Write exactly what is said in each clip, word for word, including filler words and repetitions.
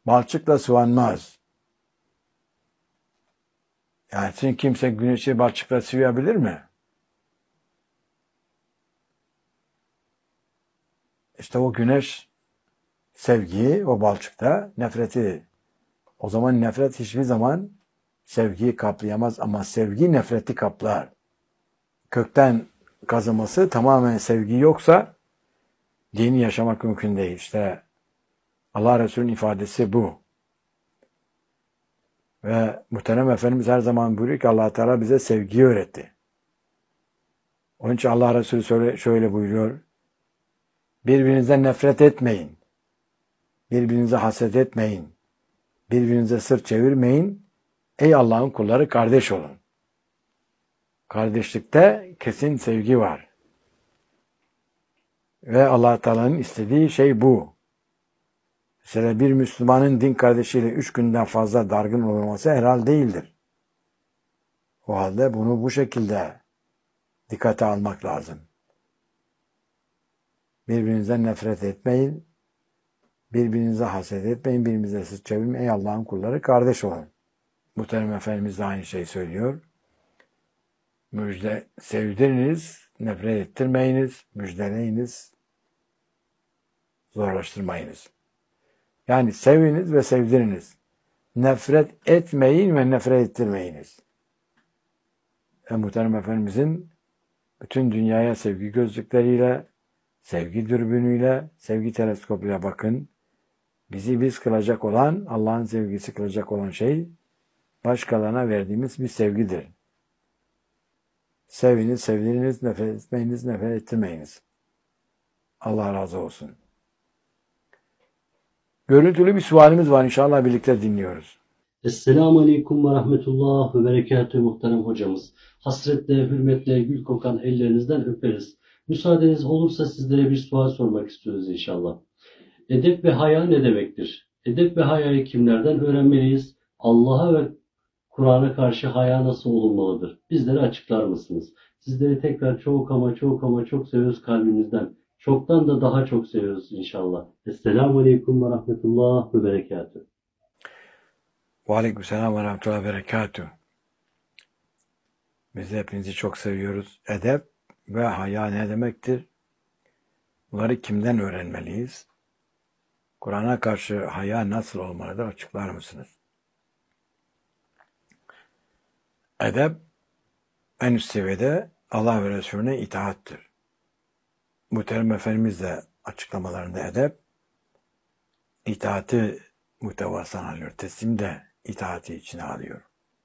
balçıkla sıvanmaz. Yani şimdi kimse güneşi balçıkla sıvayabilir mi? İşte o güneş sevgiyi, o balçıkta nefreti. O zaman nefret hiçbir zaman sevgiyi kaplayamaz ama sevgi nefreti kaplar. Kökten kazıması tamamen sevgi yoksa dini yaşamak mümkün değil. İşte Allah Resulü'nün ifadesi bu. Ve muhterem Efendimiz her zaman buyuruyor ki Allah Teala bize sevgiyi öğretti. Onun için Allah Resulü şöyle, şöyle buyuruyor. Birbirinizden nefret etmeyin. Birbirinize haset etmeyin. Birbirinize sırt çevirmeyin. Ey Allah'ın kulları kardeş olun. Kardeşlikte kesin sevgi var. Ve Allah Teala'nın istediği şey bu. Mesela bir Müslümanın din kardeşiyle üç günden fazla dargın olması helal değildir. O halde bunu bu şekilde dikkate almak lazım. Birbirinizden nefret etmeyin. Birbirinize haset etmeyin. Birbirinize sırt çevirmeyin. Ey Allah'ın kulları kardeş olun. Muhterem Efendimiz de aynı şeyi söylüyor. Müjde sevdiriniz, nefret ettirmeyiniz, müjdeleyiniz, zorlaştırmayınız. Yani seviniz ve sevdiriniz. Nefret etmeyin ve nefret ettirmeyiniz. Ve muhterem Efendimizin bütün dünyaya sevgi gözlükleriyle, sevgi dürbünüyle, sevgi teleskopuyla bakın. Bizi biz kılacak olan, Allah'ın sevgisi kılacak olan şey, başkalarına verdiğimiz bir sevgidir. Seviniz, sevdiriniz, nefret etmeyiniz, nefret ettirmeyiniz. Allah razı olsun. Görüntülü bir sualimiz var. İnşallah birlikte dinliyoruz. Esselamu Aleyküm ve Rahmetullah ve Berekatü muhterem hocamız. Hasretle, hürmetle, gül kokan ellerinizden öperiz. Müsaadeniz olursa sizlere bir sual sormak istiyoruz inşallah. Edep ve haya ne demektir? Edep ve hayayı kimlerden öğrenmeliyiz? Allah'a ve Kur'an'a karşı haya nasıl olunmalıdır? Bizlere açıklar mısınız? Sizleri tekrar çok ama çok ama çok seviyoruz kalbimizden. Çoktan da daha çok seviyoruz inşallah. Esselamu Aleyküm ve Rahmetullah ve Berekatü. Ve aleykümselam ve rahmetullahi ve berekatüh. Biz de hepinizi çok seviyoruz. Edep ve haya ne demektir? Bunları kimden öğrenmeliyiz? Kur'an'a karşı haya nasıl olmalıdır? Açıklar mısınız? Edep en üst seviyede Allah ve Resulüne itaattır. Muhterem Efendimiz de açıklamalarında edep itaati muhtevasını alıyor. Teslim de itaati içine alıyor.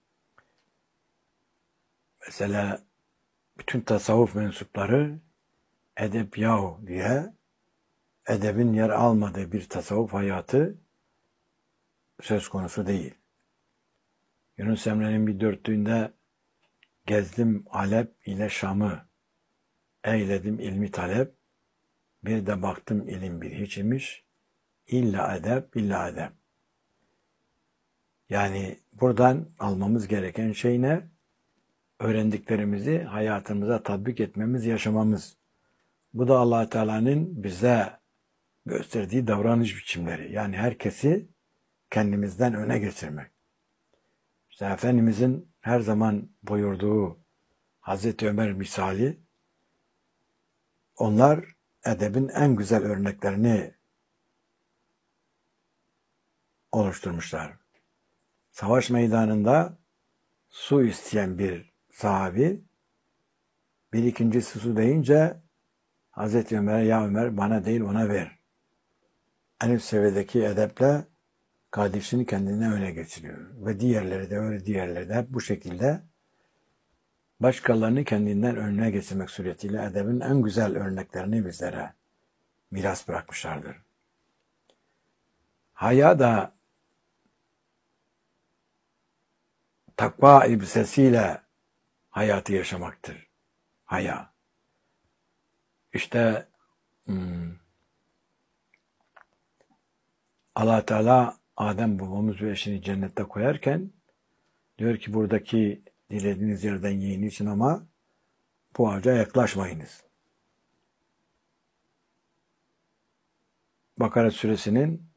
Mesela bütün tasavvuf mensupları edep yahu diye edebin yer almadığı bir tasavvuf hayatı söz konusu değil. Yunus Emre'nin bir dörtlüğünde gezdim Alep ile Şam'ı, eyledim ilmi talep, bir de baktım ilim bir hiç imiş, illa edep, illa edep. Yani buradan almamız gereken şey ne? Öğrendiklerimizi hayatımıza tatbik etmemiz, yaşamamız. Bu da Allah Teala'nın bize gösterdiği davranış biçimleri. Yani herkesi kendimizden öne geçirmek. İşte Efendimizin her zaman buyurduğu Hazreti Ömer misali, onlar edebin en güzel örneklerini oluşturmuşlar. Savaş meydanında su isteyen bir sahabi, bir ikincisi su deyince Hazreti Ömer'e ya Ömer bana değil ona ver. En üst seviyedeki edeple kardeşini kendine öne geçiriyor. Ve diğerleri de öyle diğerleri de hep bu şekilde başkalarını kendinden önüne geçirmek suretiyle edebin en güzel örneklerini bizlere miras bırakmışlardır. Haya da takva elbisesiyle hayatı yaşamaktır. Haya. İşte hmm, Allah Teala Adem babamız ve eşini cennette koyarken diyor ki buradaki dilediğiniz yerden yiyin için ama bu ağaca yaklaşmayınız. Bakara suresinin